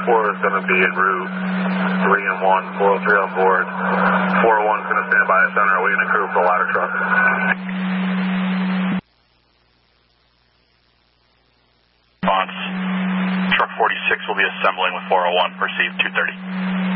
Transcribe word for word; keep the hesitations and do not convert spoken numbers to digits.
four is going to be en route. three and one, four oh three on board. four oh one is going to stand by at center, waiting a crew for the ladder truck. Response. Truck forty-six will be assembling with four oh one. Perceived two thirty.